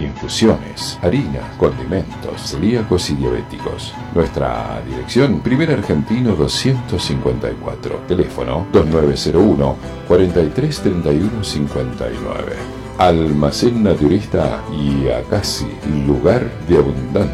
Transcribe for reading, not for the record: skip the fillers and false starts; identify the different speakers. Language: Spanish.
Speaker 1: infusiones, harinas, condimentos, celíacos y diabéticos. Nuestra dirección, Primer Argentino 254, teléfono 2901 43 31 59. Almacén Naturista y Acasi, lugar de abundancia